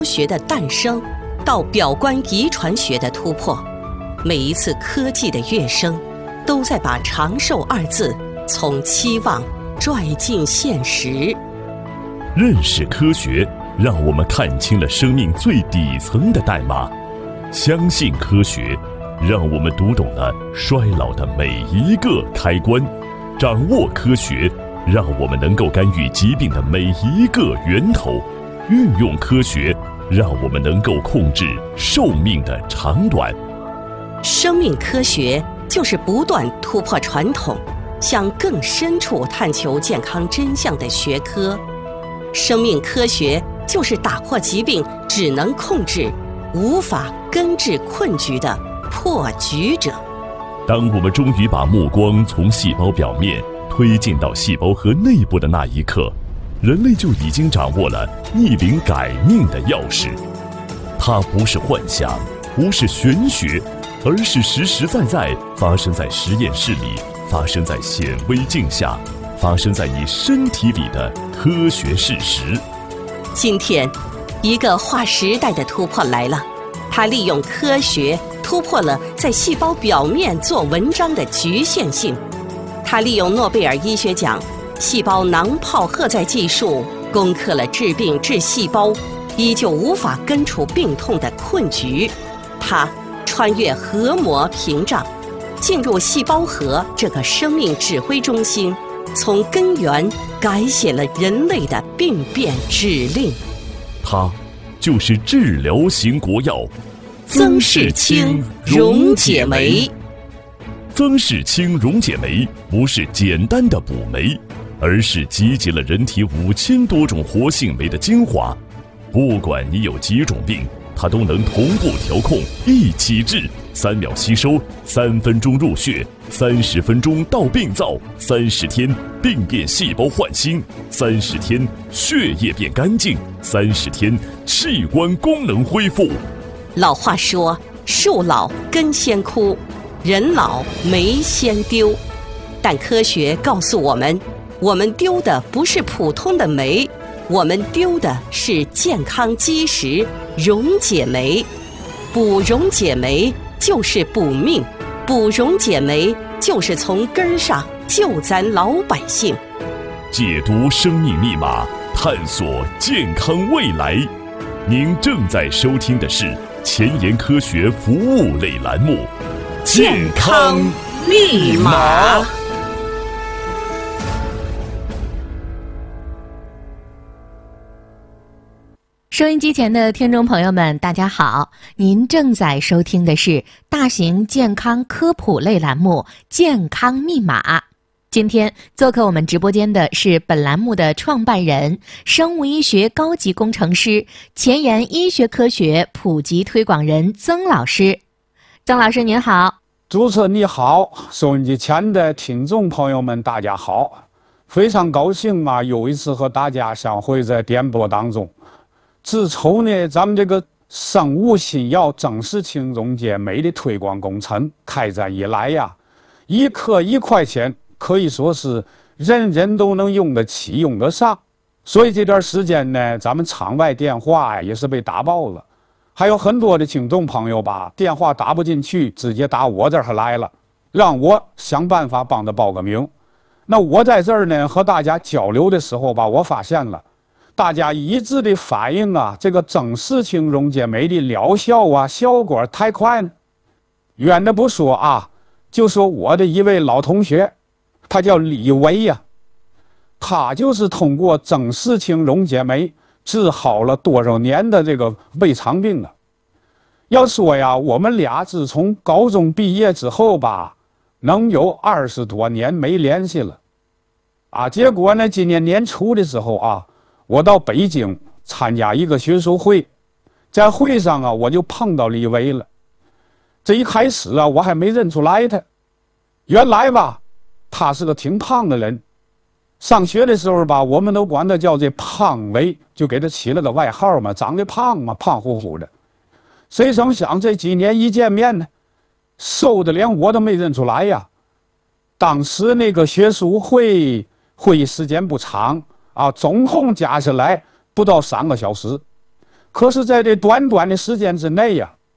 学的诞生，到表观遗传学的突破，每一次科技的跃升，都在把长寿二字从期望拽进现实。 认识科学，让我们看清了生命最底层的代码；相信科学，让我们读懂了衰老的每一个开关；掌握科学，让我们能够干预疾病的每一个源头；运用科学，让我们能够控制寿命的长短。 生命科学就是不断突破传统，向更深处探求健康真相的学科。生命科学就是打破疾病只能控制，无法根治困局的破局者。 当我们终于把目光从细胞表面推进到细胞核内部的那一刻，人类就已经掌握了逆龄改命的钥匙。它不是幻想，不是玄学，而是实实在在发生在实验室里，发生在显微镜下，发生在你身体里的科学事实。 今天，一个划时代的突破来了，它利用科学突破了在细胞表面做文章的局限性。它利用诺贝尔医学奖细胞囊泡荷载技术，攻克了治病治细胞依旧无法根除病痛的困局。它穿越核膜屏障，进入细胞核这个生命指挥中心，从根源改写了人类的病变指令。 它就是治疗型国药曾氏清溶解酶。 曾氏清溶解酶不是简单的补酶，而是集结了人体5000多种活性酶的精华。不管你有几种病，它都能同步调控，一起治，3秒吸收，3分钟入血，30分钟到病灶，30天病变细胞焕新，30天血液变干净，30天器官功能恢复。 老话说，树老根先枯，人老酶先丢。但科学告诉我们，我们丢的不是普通的酶，我们丢的是健康基石溶解酶。补溶解酶就是补命，补溶解酶就是从根上救咱老百姓。 解读生命密码，探索健康未来。您正在收听的是前沿科学服务类栏目《 健康密码》。 收音机前的听众朋友们，大家好，您正在收听的是大型健康科普类栏目《健康密码》。今天做客我们直播间的是本栏目的创办人、生物医学高级工程师、前沿医学科学普及推广人曾老师。曾老师您好。 主持人你好，收音机前的听众朋友们大家好，非常高兴啊，又一次和大家相会在电波当中。自从呢咱们这个生物新药曾氏清溶解酶的推广工程开展以来呀，一颗1块钱可以说是人人都能用得起用得上，所以这段时间呢咱们场外电话也是被打爆了，还有很多的听众朋友吧，电话打不进去，直接打我这儿来了，让我想办法帮他报个名。那我在这儿呢和大家交流的时候吧，我发现了大家一致的反映啊，这个曾氏清溶解酶的疗效啊效果太快呢。远的不说啊，就说我的一位老同学，他叫李维呀，他就是通过曾氏清溶解酶治好了多少年的这个胃肠病啊。要说呀，我们俩自从高中毕业之后吧，能有20多年没联系了啊。结果呢，今年年初的时候啊，我到北京参加一个学术会，在会上啊，我就碰到李维了。这一开始啊，我还没认出来他，原来吧，他是个挺胖的人。上学的时候吧，我们都管他叫这胖维，就给他起了个外号嘛，长得胖嘛，胖乎乎的。谁成想这几年一见面呢，瘦的连我都没认出来呀。当时那个学术会议时间不长啊，总共加起来不到3个小时。 可是在这短短的时间之内呀，